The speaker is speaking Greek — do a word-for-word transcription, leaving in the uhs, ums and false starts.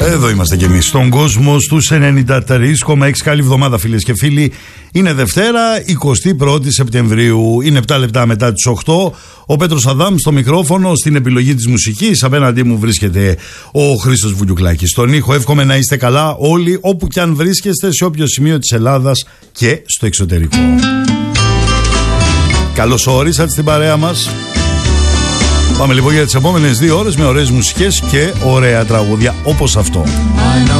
Εδώ είμαστε κι εμείς στον κόσμο στους ενενήντα τρία κόμμα έξι. Καλή εβδομάδα, φίλες και φίλοι. Είναι Δευτέρα, εικοστή πρώτη Σεπτεμβρίου. Είναι επτά λεπτά μετά τις οκτώ. Ο Πέτρος Αδάμ στο μικρόφωνο, στην επιλογή της μουσικής. Απέναντί μου βρίσκεται ο Χρήστος Βουγιουκλάκης. Στον ήχο εύχομαι να είστε καλά όλοι, όπου κι αν βρίσκεστε, σε όποιο σημείο της Ελλάδας και στο εξωτερικό. Καλώς ορίσατε στην παρέα μας. Πάμε λοιπόν για τις επόμενες δύο ώρες με ωραίες μουσικές και ωραία τραγούδια όπως αυτό.